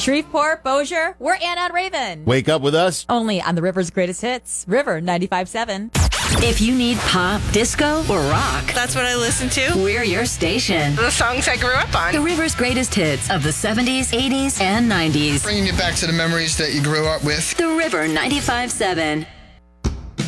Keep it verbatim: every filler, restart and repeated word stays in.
Shreveport, Bossier, we're Anna and Raven. Wake up with us. Only on the River's Greatest Hits, River ninety-five point seven. If you need pop, disco, or rock, that's what I listen to. We're your station. The songs I grew up on. The River's Greatest Hits of the seventies, eighties, and nineties. Bringing you back to the memories that you grew up with. The River ninety-five point seven.